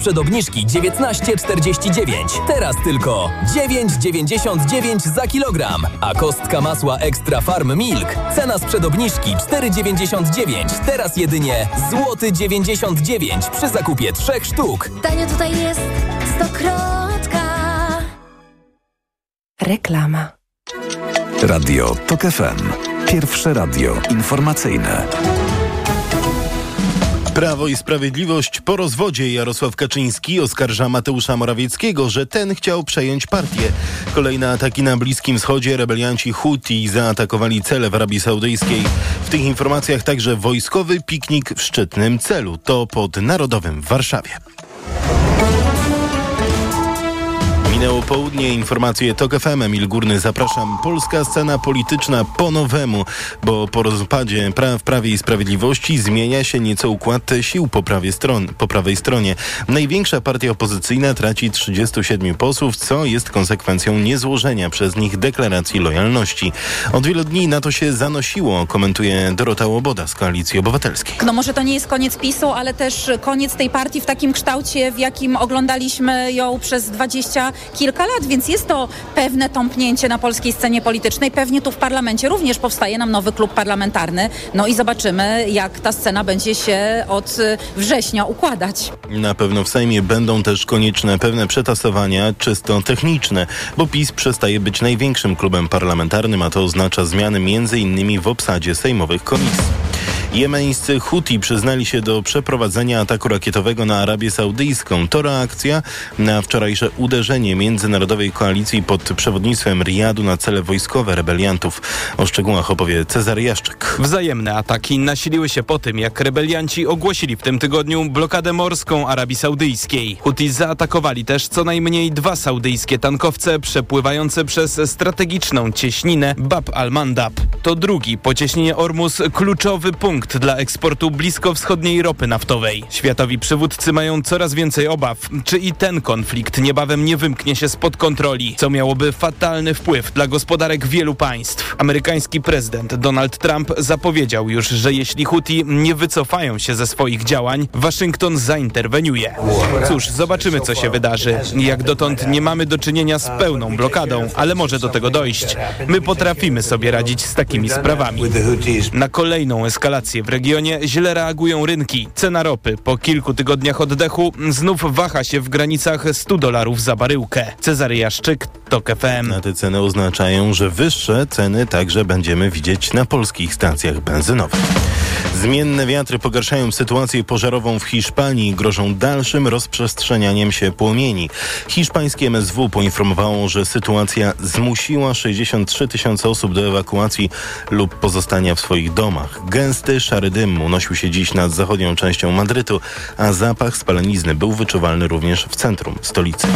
przed obniżki 19,49. Teraz tylko 9,99 za kilogram. A kostka masła Extra Farm Milk. Cena sprzed obniżki 4,99. Teraz jedynie złoty 99 przy zakupie 3 sztuk. Tanio tutaj jest Stokrotka. Reklama. Radio TOK FM. Pierwsze radio informacyjne. Prawo i Sprawiedliwość po rozwodzie. Jarosław Kaczyński oskarża Mateusza Morawieckiego, że ten chciał przejąć partię. Kolejne ataki na Bliskim Wschodzie. Rebelianci Huti zaatakowali cele w Arabii Saudyjskiej. W tych informacjach także wojskowy piknik w szczytnym celu. To pod Narodowym w Warszawie. Minęło południe, informacje TOK FM. Emil Górny, zapraszam. Polska scena polityczna po nowemu, bo po rozpadzie w Prawie i Sprawiedliwości zmienia się nieco układ sił po prawej stronie. Największa partia opozycyjna traci 37 posłów, co jest konsekwencją niezłożenia przez nich deklaracji lojalności. Od wielu dni na to się zanosiło, komentuje Dorota Łoboda z Koalicji Obywatelskiej. No może to nie jest koniec PiS-u, ale też koniec tej partii w takim kształcie, w jakim oglądaliśmy ją przez 20 kilka lat, więc jest to pewne tąpnięcie na polskiej scenie politycznej. Pewnie tu w parlamencie również powstaje nam nowy klub parlamentarny. No i zobaczymy, jak ta scena będzie się od września układać. Na pewno w Sejmie będą też konieczne pewne przetasowania czysto techniczne, bo PiS przestaje być największym klubem parlamentarnym, a to oznacza zmiany m.in. w obsadzie sejmowych komisji. Jemeńscy Huti przyznali się do przeprowadzenia ataku rakietowego na Arabię Saudyjską. To reakcja na wczorajsze uderzenie międzynarodowej koalicji pod przewodnictwem Riyadu na cele wojskowe rebeliantów. O szczegółach opowie Cezary Jaszczyk. Wzajemne ataki nasiliły się po tym, jak rebelianci ogłosili w tym tygodniu blokadę morską Arabii Saudyjskiej. Huti zaatakowali też co najmniej 2 saudyjskie tankowce przepływające przez strategiczną cieśninę Bab al-Mandab. To drugi po cieśninie Ormus kluczowy punkt dla eksportu bliskowschodniej ropy naftowej. Światowi przywódcy mają coraz więcej obaw, czy i ten konflikt niebawem nie wymknie się spod kontroli, co miałoby fatalny wpływ dla gospodarek wielu państw. Amerykański prezydent Donald Trump zapowiedział już, że jeśli Huti nie wycofają się ze swoich działań, Waszyngton zainterweniuje. Cóż, zobaczymy, co się wydarzy. Jak dotąd nie mamy do czynienia z pełną blokadą, ale może do tego dojść. My potrafimy sobie radzić z takimi sprawami. Na kolejną eskalację w regionie źle reagują rynki. Cena ropy po kilku tygodniach oddechu znów waha się w granicach $100 za baryłkę. Cezary Jaszczyk, TOK FM. A te ceny oznaczają, że wyższe ceny także będziemy widzieć na polskich stacjach benzynowych. Zmienne wiatry pogarszają sytuację pożarową w Hiszpanii i grożą dalszym rozprzestrzenianiem się płomieni. Hiszpańskie MSW poinformowało, że sytuacja zmusiła 63 tysiące osób do ewakuacji lub pozostania w swoich domach. Gęsty, szary dym unosił się dziś nad zachodnią częścią Madrytu, a zapach spalenizny był wyczuwalny również w centrum stolicy.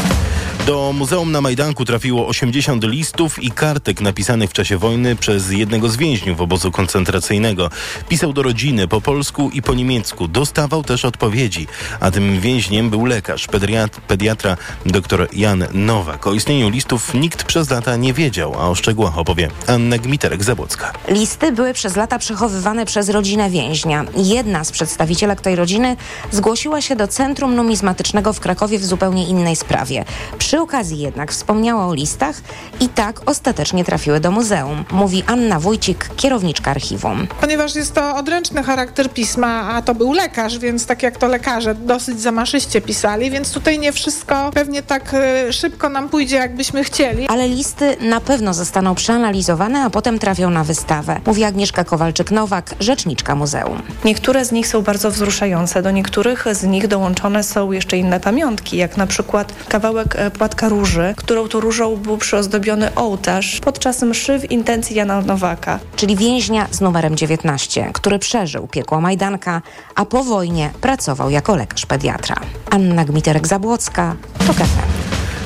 Do muzeum na Majdanku trafiło 80 listów i kartek napisanych w czasie wojny przez jednego z więźniów obozu koncentracyjnego. Pisał do rodziny po polsku i po niemiecku. Dostawał też odpowiedzi, a tym więźniem był lekarz, pediatra dr Jan Nowak. O istnieniu listów nikt przez lata nie wiedział, a o szczegółach opowie Anna Gmiterek-Zabłocka. Listy były przez lata przechowywane przez rodzinę więźnia. Jedna z przedstawicielek tej rodziny zgłosiła się do Centrum Numizmatycznego w Krakowie w zupełnie innej sprawie. Przy okazji jednak wspomniała o listach i tak ostatecznie trafiły do muzeum, mówi Anna Wójcik, kierowniczka archiwum. Ponieważ jest to odręczny charakter pisma, a to był lekarz, więc tak jak to lekarze dosyć zamaszyście pisali, więc tutaj nie wszystko pewnie tak szybko nam pójdzie, jakbyśmy chcieli. Ale listy na pewno zostaną przeanalizowane, a potem trafią na wystawę, mówi Agnieszka Kowalczyk-Nowak, rzeczniczka muzeum. Niektóre z nich są bardzo wzruszające. Do niektórych z nich dołączone są jeszcze inne pamiątki, jak na przykład kawałek płatka róży, którą to różą był przyozdobiony ołtarz podczas mszy w intencji Jana Nowaka. Czyli więźnia z numerem 19, który przeżył piekło Majdanka, a po wojnie pracował jako lekarz pediatra. Anna Gmiterek-Zabłocka, TOK FM.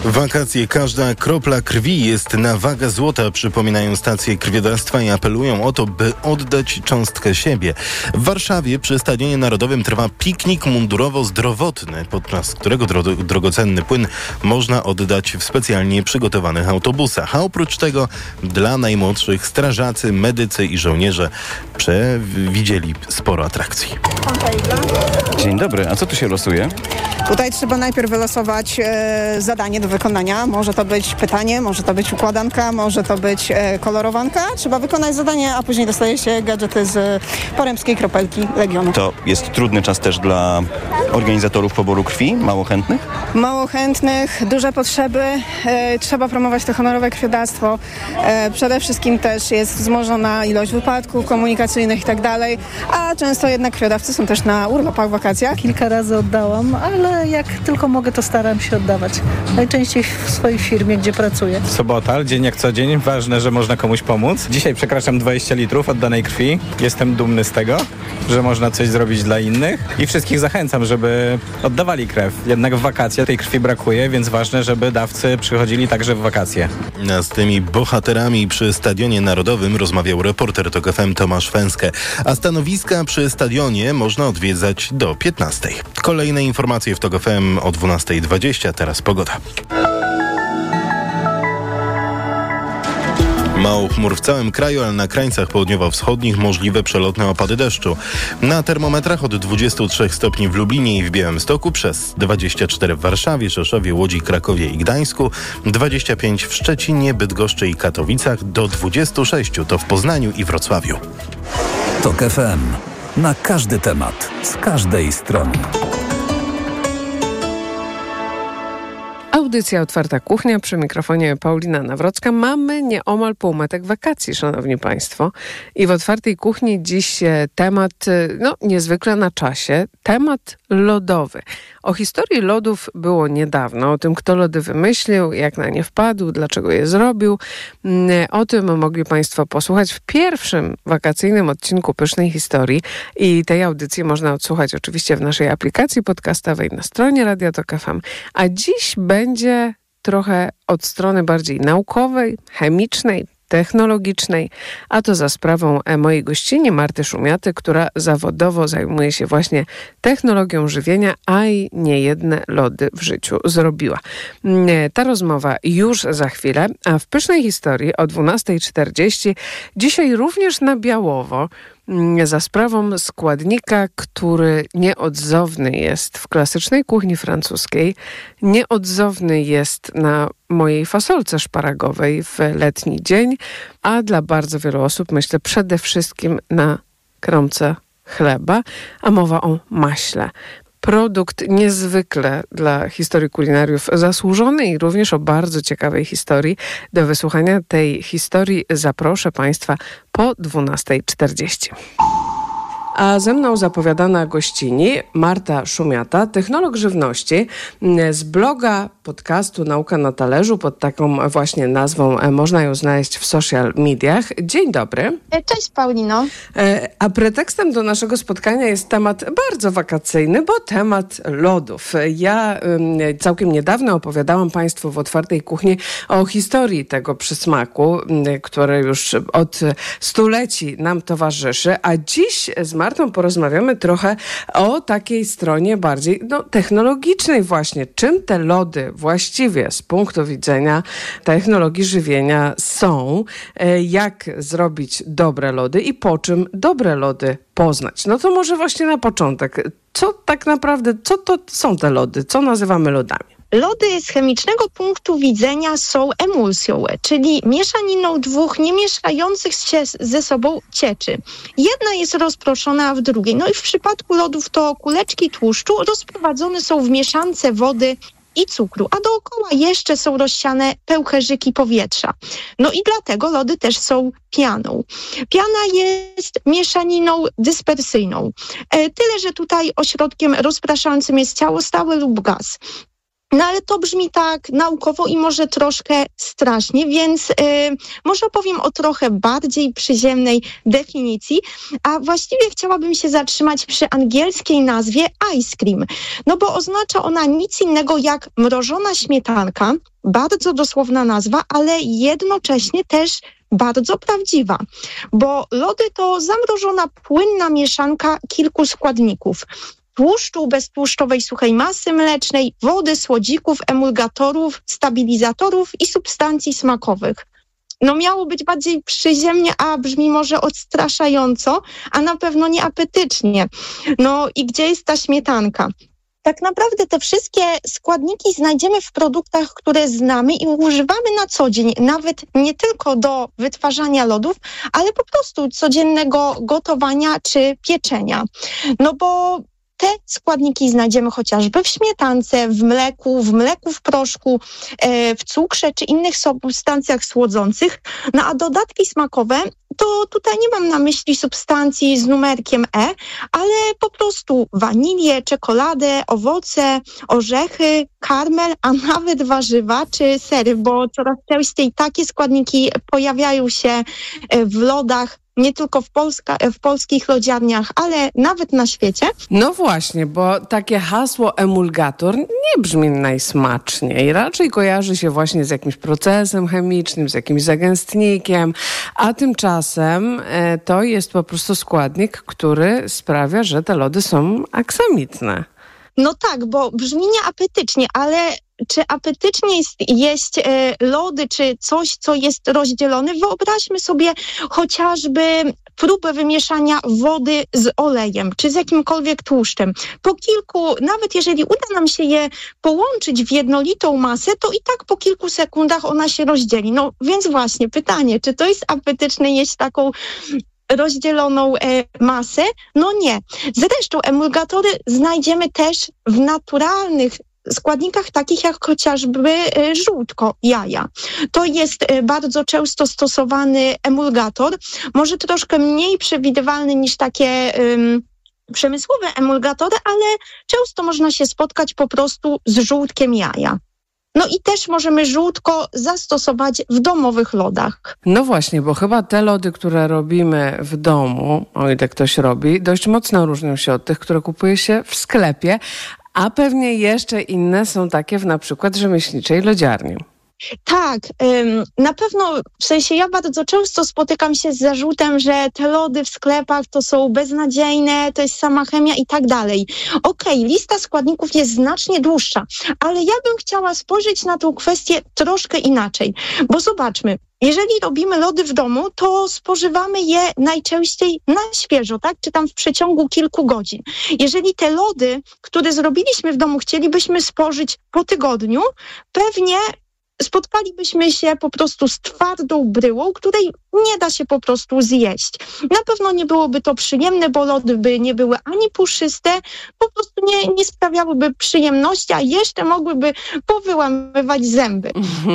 Wakacje, każda kropla krwi jest na wagę złota, przypominają stacje krwiodawstwa i apelują o to, by oddać cząstkę siebie. W Warszawie przy Stadionie Narodowym trwa piknik mundurowo-zdrowotny, podczas którego drogocenny płyn można oddać w specjalnie przygotowanych autobusach. A oprócz tego dla najmłodszych strażacy, medycy i żołnierze przewidzieli sporo atrakcji. Dzień dobry, a co tu się losuje? Tutaj trzeba najpierw wylosować zadanie do wykonania. Może to być pytanie, może to być układanka, może to być kolorowanka. Trzeba wykonać zadanie, a później dostaje się gadżety z porębskiej kropelki Legionu. To jest trudny czas też dla organizatorów poboru krwi? Mało chętnych? Mało chętnych, duże potrzeby. Trzeba promować to honorowe krwiodawstwo. Przede wszystkim też jest wzmożona ilość wypadków komunikacyjnych i tak dalej, a często jednak krwiodawcy są też na urlopach, wakacjach. Kilka razy oddałam, ale jak tylko mogę, to staram się oddawać. Najczęściej w swojej firmie, gdzie pracuję. Sobota, dzień jak co dzień. Ważne, że można komuś pomóc. Dzisiaj przekraczam 20 litrów oddanej krwi. Jestem dumny z tego, że można coś zrobić dla innych i wszystkich zachęcam, żeby oddawali krew. Jednak w wakacje tej krwi brakuje, więc ważne, żeby dawcy przychodzili także w wakacje. A z tymi bohaterami przy Stadionie Narodowym rozmawiał reporter TOK FM Tomasz Fęskę. A stanowiska przy stadionie można odwiedzać do 15. Kolejne informacje w TOK FM o 12:20. Teraz pogoda. Mało chmur w całym kraju, ale na krańcach południowo-wschodnich możliwe przelotne opady deszczu. Na termometrach od 23 stopni w Lublinie i w Białymstoku, przez 24 w Warszawie, Rzeszowie, Łodzi, Krakowie i Gdańsku, 25 w Szczecinie, Bydgoszczy i Katowicach, do 26 to w Poznaniu i Wrocławiu. TOK FM. Na każdy temat, z każdej strony. Audycja Otwarta Kuchnia, przy mikrofonie Paulina Nawrocka. Mamy nieomal półmetek wakacji, szanowni państwo. I w Otwartej Kuchni dziś temat, niezwykle na czasie, temat lodowy. O historii lodów było niedawno, o tym, kto lody wymyślił, jak na nie wpadł, dlaczego je zrobił. O tym mogli państwo posłuchać w pierwszym wakacyjnym odcinku Pysznej Historii. I tej audycji można odsłuchać oczywiście w naszej aplikacji podcastowej na stronie Radia TOK FM. A dziś będzie trochę od strony bardziej naukowej, chemicznej, technologicznej, a to za sprawą mojej gościni Marty Szumiaty, która zawodowo zajmuje się właśnie technologią żywienia, a i niejedne lody w życiu zrobiła. Ta rozmowa już za chwilę, a w Pysznej Historii o 12:40 dzisiaj również na Białowo za sprawą składnika, który nieodzowny jest w klasycznej kuchni francuskiej, nieodzowny jest na mojej fasolce szparagowej w letni dzień, a dla bardzo wielu osób, myślę, przede wszystkim na kromce chleba, a mowa o maśle. Produkt niezwykle dla historii kulinariów zasłużony i również o bardzo ciekawej historii. Do wysłuchania tej historii zaproszę państwa po 12:40. A ze mną zapowiadana gościni Marta Szumiata, technolog żywności z bloga, podcastu Nauka na talerzu. Pod taką właśnie nazwą można ją znaleźć w social mediach. Dzień dobry. Cześć Paulino. A pretekstem do naszego spotkania jest temat bardzo wakacyjny, bo temat lodów. Ja całkiem niedawno opowiadałam państwu w Otwartej Kuchni o historii tego przysmaku, który już od stuleci nam towarzyszy, a dziś z Martą porozmawiamy trochę o takiej stronie bardziej technologicznej właśnie. Czym te lody właściwie z punktu widzenia technologii żywienia są, jak zrobić dobre lody i po czym dobre lody poznać. No to może właśnie na początek. Co tak naprawdę, co to są te lody? Co nazywamy lodami? Lody z chemicznego punktu widzenia są emulsją, czyli mieszaniną dwóch niemieszających się ze sobą cieczy. Jedna jest rozproszona w drugiej. No i w przypadku lodów to kuleczki tłuszczu rozprowadzone są w mieszance wody i cukru, a dookoła jeszcze są rozsiane pęcherzyki powietrza. No i dlatego lody też są pianą. Piana jest mieszaniną dyspersyjną. Tyle, że tutaj ośrodkiem rozpraszającym jest ciało stałe lub gaz. No ale to brzmi tak naukowo i może troszkę strasznie, więc może opowiem o trochę bardziej przyziemnej definicji, a właściwie chciałabym się zatrzymać przy angielskiej nazwie ice cream, no bo oznacza ona nic innego jak mrożona śmietanka, bardzo dosłowna nazwa, ale jednocześnie też bardzo prawdziwa, bo lody to zamrożona płynna mieszanka kilku składników. Tłuszczu, beztłuszczowej suchej masy mlecznej, wody, słodzików, emulgatorów, stabilizatorów i substancji smakowych. No miało być bardziej przyziemnie, a brzmi może odstraszająco, a na pewno nieapetycznie. No i gdzie jest ta śmietanka? Tak naprawdę te wszystkie składniki znajdziemy w produktach, które znamy i używamy na co dzień, nawet nie tylko do wytwarzania lodów, ale po prostu codziennego gotowania czy pieczenia. No bo te składniki znajdziemy chociażby w śmietance, w mleku w proszku, w cukrze czy innych substancjach słodzących. No a dodatki smakowe to tutaj nie mam na myśli substancji z numerkiem E, ale po prostu wanilię, czekoladę, owoce, orzechy, karmel, a nawet warzywa czy sery, bo coraz częściej takie składniki pojawiają się w lodach, nie tylko w polskich lodziarniach, ale nawet na świecie. No właśnie, bo takie hasło emulgator nie brzmi najsmaczniej. Raczej kojarzy się właśnie z jakimś procesem chemicznym, z jakimś zagęstnikiem, a tymczasem to jest po prostu składnik, który sprawia, że te lody są aksamitne. No tak, bo brzmi nieapetycznie, ale czy apetycznie jest jeść lody, czy coś, co jest rozdzielone? Wyobraźmy sobie chociażby próbę wymieszania wody z olejem, czy z jakimkolwiek tłuszczem. Po kilku, nawet jeżeli uda nam się je połączyć w jednolitą masę, to i tak po kilku sekundach ona się rozdzieli. No więc właśnie pytanie, czy to jest apetyczne jeść taką rozdzieloną masę? No nie. Zresztą emulgatory znajdziemy też w naturalnych składnikach takich jak chociażby żółtko jaja. To jest bardzo często stosowany emulgator, może troszkę mniej przewidywalny niż takie przemysłowe emulgatory, ale często można się spotkać po prostu z żółtkiem jaja. No i też możemy żółtko zastosować w domowych lodach. No właśnie, bo chyba te lody, które robimy w domu, o ile ktoś robi, dość mocno różnią się od tych, które kupuje się w sklepie, a pewnie jeszcze inne są takie w na przykład rzemieślniczej lodziarni. Tak, na pewno, w sensie ja bardzo często spotykam się z zarzutem, że te lody w sklepach to są beznadziejne, to jest sama chemia i tak dalej. Okej, lista składników jest znacznie dłuższa, ale ja bym chciała spojrzeć na tą kwestię troszkę inaczej, bo zobaczmy, jeżeli robimy lody w domu, to spożywamy je najczęściej na świeżo, tak? Czy tam w przeciągu kilku godzin. Jeżeli te lody, które zrobiliśmy w domu, chcielibyśmy spożyć po tygodniu, pewnie spotkalibyśmy się po prostu z twardą bryłą, której nie da się po prostu zjeść. Na pewno nie byłoby to przyjemne, bo lody by nie były ani puszyste, po prostu nie sprawiałyby przyjemności, a jeszcze mogłyby powyłamywać zęby.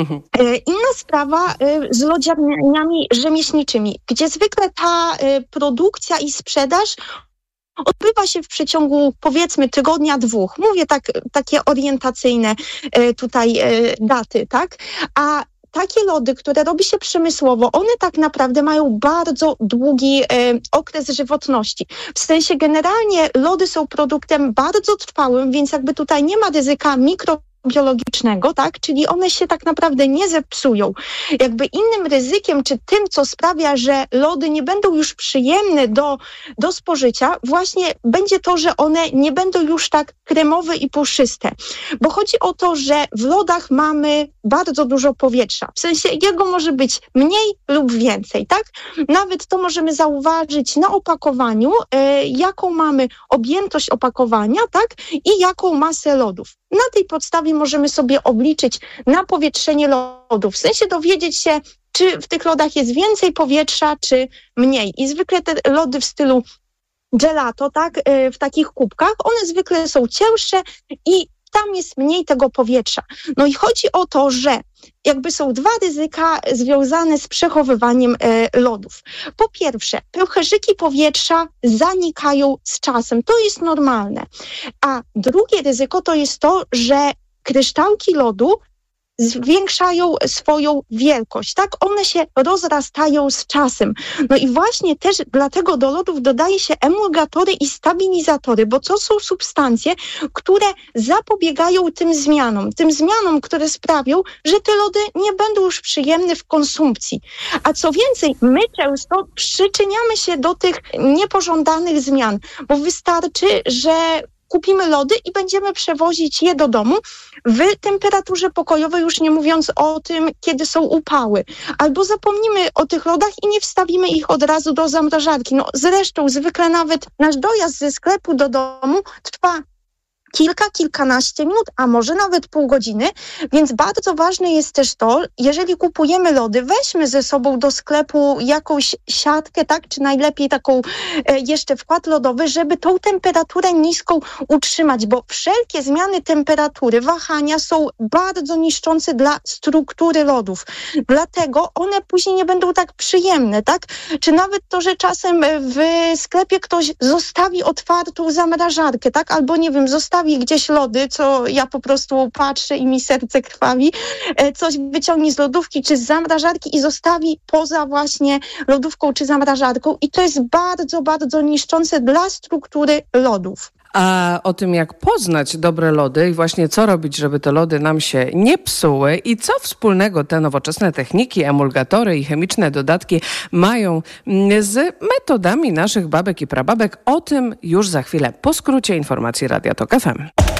Inna sprawa z lodziarniami rzemieślniczymi, gdzie zwykle ta produkcja i sprzedaż odbywa się w przeciągu, powiedzmy, tygodnia, dwóch. Mówię takie orientacyjne tutaj daty, tak? A takie lody, które robi się przemysłowo, one tak naprawdę mają bardzo długi okres żywotności. W sensie generalnie lody są produktem bardzo trwałym, więc jakby tutaj nie ma ryzyka mikrobiologicznego, tak? Czyli one się tak naprawdę nie zepsują. Jakby innym ryzykiem, czy tym, co sprawia, że lody nie będą już przyjemne do spożycia, właśnie będzie to, że one nie będą już tak kremowe i puszyste. Bo chodzi o to, że w lodach mamy bardzo dużo powietrza. W sensie jego może być mniej lub więcej, tak? Nawet to możemy zauważyć na opakowaniu, jaką mamy objętość opakowania, tak? I jaką masę lodów. Na tej podstawie możemy sobie obliczyć napowietrzenie lodów. W sensie dowiedzieć się, czy w tych lodach jest więcej powietrza, czy mniej. I zwykle te lody w stylu gelato, tak, w takich kubkach, one zwykle są cięższe i tam jest mniej tego powietrza. No i chodzi o to, że jakby są dwa ryzyka związane z przechowywaniem lodów. Po pierwsze, pęcherzyki powietrza zanikają z czasem. To jest normalne. A drugie ryzyko to jest to, że kryształki lodu zwiększają swoją wielkość, tak? One się rozrastają z czasem. No i właśnie też dlatego do lodów dodaje się emulgatory i stabilizatory, bo to są substancje, które zapobiegają tym zmianom, które sprawią, że te lody nie będą już przyjemne w konsumpcji. A co więcej, my często przyczyniamy się do tych niepożądanych zmian, bo wystarczy, że kupimy lody i będziemy przewozić je do domu w temperaturze pokojowej, już nie mówiąc o tym, kiedy są upały. Albo zapomnimy o tych lodach i nie wstawimy ich od razu do zamrażarki. No zresztą zwykle nawet nasz dojazd ze sklepu do domu trwa kilkanaście minut, a może nawet pół godziny, więc bardzo ważne jest też to, jeżeli kupujemy lody, weźmy ze sobą do sklepu jakąś siatkę, tak, czy najlepiej taką jeszcze wkład lodowy, żeby tą temperaturę niską utrzymać, bo wszelkie zmiany temperatury, wahania są bardzo niszczące dla struktury lodów. Dlatego one później nie będą tak przyjemne, tak? Czy nawet to, że czasem w sklepie ktoś zostawi otwartą zamrażarkę, tak? Albo nie wiem, zostawi gdzieś lody, co ja po prostu patrzę i mi serce krwawi, coś wyciągnie z lodówki czy z zamrażarki i zostawi poza właśnie lodówką czy zamrażarką i to jest bardzo, bardzo niszczące dla struktury lodów. A o tym, jak poznać dobre lody i właśnie co robić, żeby te lody nam się nie psuły i co wspólnego te nowoczesne techniki, emulgatory i chemiczne dodatki mają z metodami naszych babek i prababek, o tym już za chwilę po skrócie informacji Radia Tok FM.